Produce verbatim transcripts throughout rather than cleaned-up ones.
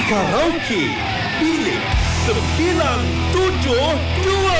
Karaoke Bilik sembilan tujuh dua.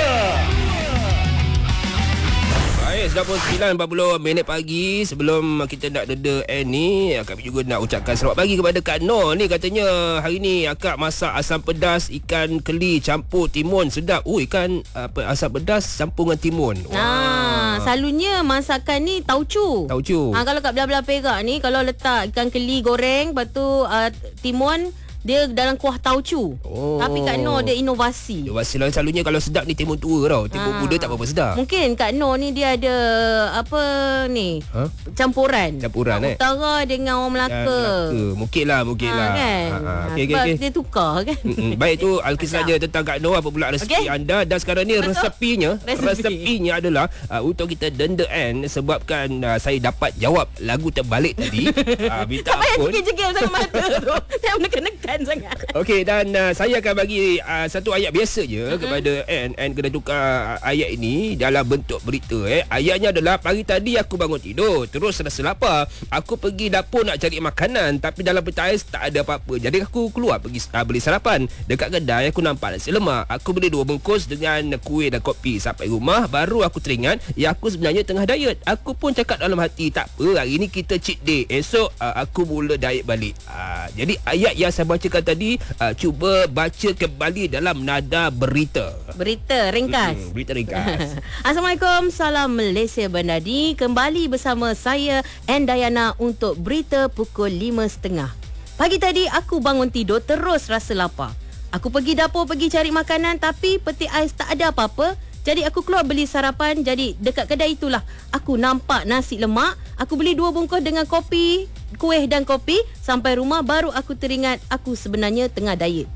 Baik, sudah pun sembilan empat puluh minit pagi. Sebelum kita nak deda end ni, kami juga nak ucapkan selamat pagi kepada Kak Noh ni. Katanya hari ni akak masak asam pedas ikan keli campur timun. Sedap. Oh, ikan apa, asam pedas campur dengan timun. Ah, selalunya masakan ni tauco. Tauco. Ah, kalau kat belah-belah Perak ni, kalau letak ikan keli goreng, lepas tu uh, timun, dia dalam kuah tauco. Oh. Tapi Kak Noh dia inovasi. Inovasi lah. Selalunya kalau sedap ni timun tua tau. Timun Ah. muda tak apa-apa sedap. Mungkin Kak Noh ni dia ada apa ni? Ha? Campuran. Campuran, Orang eh? Utara dengan orang Melaka. Melaka. Mungkin lah, mungkin Ha, lah. kan? Ha, ha. Ha, Okey, okey, sebab okey. dia tukar kan. Mm-mm. Baik, tu alkisah saja tentang Kak Noh. Apa pula resepi Okey. anda. Dan sekarang ni Betul. resepinya Resepi. resepinya adalah uh, untuk kita denda end. Sebabkan uh, saya dapat jawab lagu terbalik tadi. uh, Minta Tak payah ampun. jegil-jegil sangat mata tu. Saya menekan-nekan sangat. Okey, dan uh, saya akan bagi uh, satu ayat biasa je uh-huh. kepada Ann. Ann kena tukar uh, ayat ini dalam bentuk berita. Eh. Ayatnya adalah, pagi tadi aku bangun tidur, terus rasa lapar. Aku pergi dapur nak cari makanan, tapi dalam peti ais tak ada apa-apa. Jadi aku keluar pergi uh, beli sarapan. Dekat kedai aku nampak nasi lemak. Aku beli dua bungkus dengan kuih dan kopi. Sampai rumah baru aku teringat, ya aku sebenarnya tengah diet. Aku pun cakap dalam hati, tak apa, hari ni kita cheat day. Esok uh, aku mula diet balik. Uh, jadi ayat yang saya bacakan tadi, uh, cuba baca kembali dalam nada berita. Berita ringkas. Hmm, berita ringkas. Assalamualaikum, salam Malaysia Bernadi. Kembali bersama saya Ann Dayana untuk berita pukul lima tiga puluh. Pagi tadi aku bangun tidur terus rasa lapar. Aku pergi dapur pergi cari makanan, tapi peti ais tak ada apa-apa. Jadi aku keluar beli sarapan. Jadi dekat kedai itulah aku nampak nasi lemak. Aku beli dua bungkus dengan kopi, kuih dan kopi. Sampai rumah baru aku teringat aku sebenarnya tengah diet.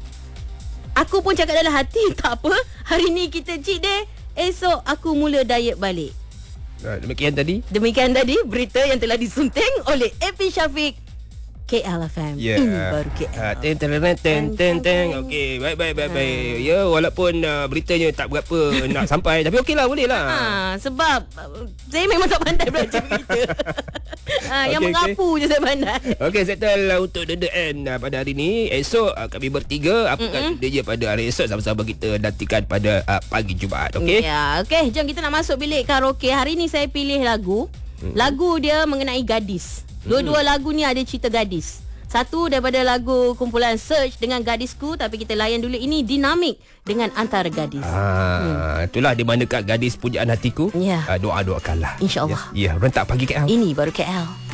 Aku pun cakap dalam hati, tak apa, hari ni kita cheat day. Esok aku mula diet balik. Uh, demikian tadi. Demikian tadi berita yang telah disunting oleh A P Syafiq, K L F M. Ya. Ini baru K L. Uh, ten ten ten ten ten ten. Okey, baik baik baik baik. Ya, walaupun uh, beritanya tak berapa nak sampai, tapi okeylah, boleh lah. Ha, sebab uh, saya memang tak pandai belajar berita. ha, yang Okey, mengapu je saya pandai. Okey, settle uh, untuk the end uh, pada hari ni. Esok uh, kami bertiga akan dia pada hari esok sama-sama kita nantikan pada uh, pagi Jumaat. Okey. Ya, okey, jom kita nak masuk bilik karaoke. Hari ni saya pilih lagu. Mm-hmm. Lagu dia mengenai gadis. Dua-dua lagu ni ada cerita gadis. Satu daripada lagu kumpulan Search dengan Gadisku, tapi kita layan dulu ini Dinamik dengan Antara Gadis. Ah, hmm. Itulah di mana kat gadis pujaan hatiku. Ya. Uh, doa-doakanlah. InsyaAllah. Ya, ya, rentak pagi K L. Ini baru K L.